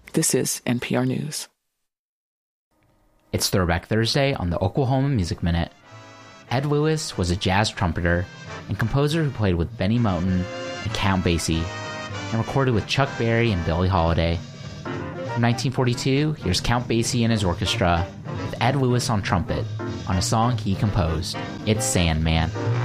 This is NPR News. It's Throwback Thursday on the Oklahoma Music Minute. Ed Lewis was a jazz trumpeter and composer who played with Benny Moten and Count Basie and recorded with Chuck Berry and Billie Holiday. From 1942, here's Count Basie and his orchestra with Ed Lewis on trumpet on a song he composed, It's Sandman.